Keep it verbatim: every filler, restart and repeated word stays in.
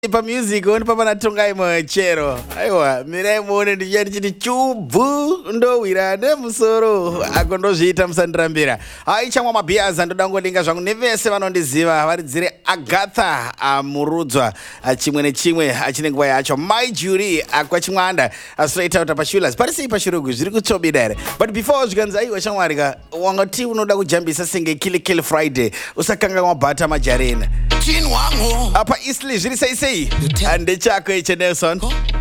Pa music oni papa natongai mochero aiwa mirai muone ndichati chiti chubvu ndowira nemusoro akondozviita musandirambira aichamwa mabhiaza ndoda ngodinga zvangu nevese vanondiziva varidzire Agatha Murudzwa chimwe nechimwe achine nguva yacho My Jury akwachimwanda straight out pashulas parisei pashurugu zviri kutsobida here but before zvikanzi aiwa shamwarika wangati unoda kujambisa senge Kill Kill Friday usakanga mabhata majarena apa Eastleigh zviri sei sei ndechako iche Nelson.